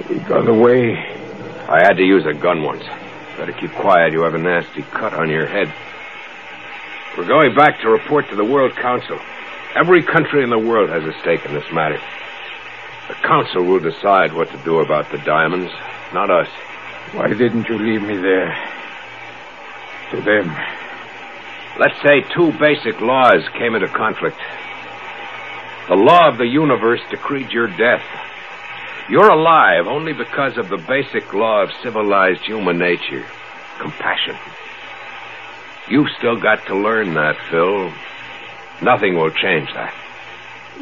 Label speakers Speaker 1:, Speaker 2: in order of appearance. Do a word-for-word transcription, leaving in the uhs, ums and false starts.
Speaker 1: He got away.
Speaker 2: I had to use a gun once. Better keep quiet. You have a nasty cut on your head. We're going back to report to the World Council. Every country in the world has a stake in this matter. The Council will decide what to do about the diamonds, not us.
Speaker 1: Why didn't you leave me there? To them.
Speaker 2: Let's say two basic laws came into conflict. The law of the universe decreed your death. You're alive only because of the basic law of civilized human nature, compassion. You've still got to learn that, Phil. Nothing will change that.